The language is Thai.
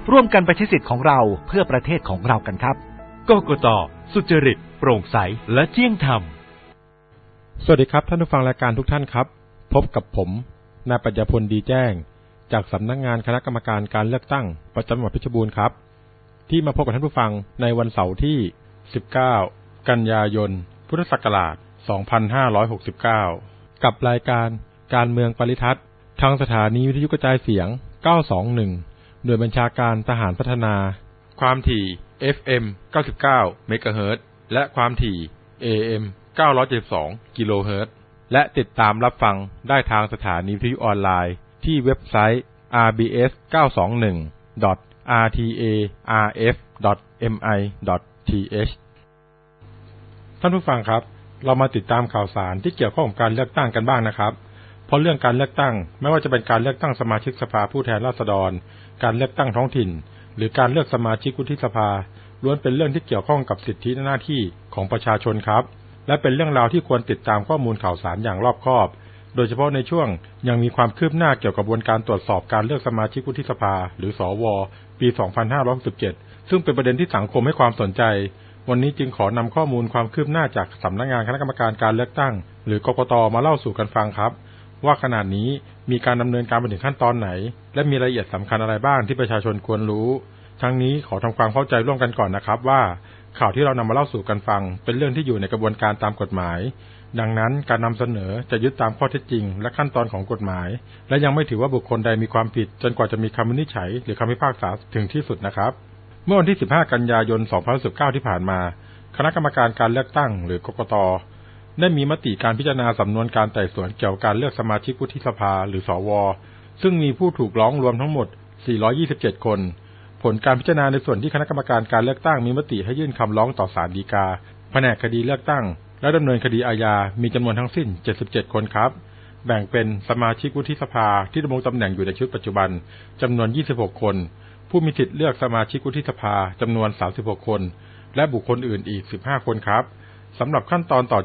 ร่วมกันไปใช้สิทธิ์ของเราเพื่อประเทศของเรากันครับกกต.สุจริตโปร่งใสและเที่ยงธรรมสวัสดีครับท่านผู้ฟังรายการทุกท่านครับพบกับผมนายปัญญาพลดีแจ้งจากสำนักงานคณะกรรมการการเลือกตั้งประจำจังหวัดเพชรบูรณ์ครับที่มาพบกับท่านผู้ฟังในวันเสาร์ที่19กันยายนพุทธศักราช2569กับรายการการเมืองปริทัศน์ทางสถานีวิทยุกระจายเสียง921โดยบัญชาการทหารพัฒนาความถี่ FM 99 เมกะเฮิรตซ์และความถี่ AM 972 กิโลเฮิรตซ์และติดตามรับฟังได้ทางสถานีวิทยุออนไลน์ที่เว็บไซต์ rbs921.rtarf.mi.th ท่านผู้ฟังครับเรามาติดตามข่าวสารที่เกี่ยวข้องกับการเลือกตั้งกันบ้างนะครับเพราะเรื่องการเลือกตั้งไม่ว่าจะเป็นการเลือกตั้งสมาชิกสภาผู้แทนราษฎรการเลือกตั้งท้องถิ่นหรือการเลือกสมาชิกวุฒิสภาล้วนเป็นเรื่องที่เกี่ยวข้องกับสิทธิและหน้าที่ของประชาชนครับและเป็นเรื่องราวที่ควรติดตามข้อมูลข่าวสารอย่างรอบคอบโดยเฉพาะในช่วงยังมีความคืบหน้าเกี่ยวกับกระบวนการตรวจสอบการเลือกสมาชิกวุฒิสภาหรือสวปี2567ซึ่งเป็นประเด็นที่สังคมให้ความสนใจวันนี้จึงขอนำข้อมูลความคืบหน้าจากสำนักงานคณะกรรมการการเลือกตั้งหรือกกต.มาเล่าสู่กันฟังครับว่าขณะนี้มีการดำเนินการไปถึงขั้นตอนไหนและมีรายละเอียดสำคัญอะไรบ้างที่ประชาชนควรรู้ทั้งนี้ขอทำความเข้าใจร่วมกันก่อนนะครับว่าข่าวที่เรานำมาเล่าสู่กันฟังเป็นเรื่องที่อยู่ในกระบวนการตามกฎหมายดังนั้นการนำเสนอจะยึดตามข้อเท็จจริงและขั้นตอนของกฎหมายและยังไม่ถือว่าบุคคลใดมีความผิดจนกว่าจะมีคำวินิจฉัยหรือคำพิพากษาถึงที่สุดนะครับเมื่อวันที่15กันยายน2019ที่ผ่านมาคณะกรรมการการเลือกตั้งหรือกกต.ได้มีมติการพิจารณาสำนวนการไต่สวนเกี่ยวกับการเลือกสมาชิกวุฒิสภาหรือสวซึ่งมีผู้ถูกร้องรวมทั้งหมด427คนผลการพิจารณาในส่วนที่คณะกรรมการการเลือกตั้งมีมติให้ยื่นคำร้องต่อศาลฎีกาแผนกคดีเลือกตั้งและดำเนินคดีอาญามีจำนวนทั้งสิ้น77คนครับแบ่งเป็นสมาชิกวุฒิสภาที่ดำรงตำแหน่งอยู่ในชุดปัจจุบันจำนวน26คนผู้มีสิทธิ์เลือกสมาชิกวุฒิสภาจำนวน36คนและบุคคลอื่นอีก15คนครับสำหรับขั้นตอนต่อ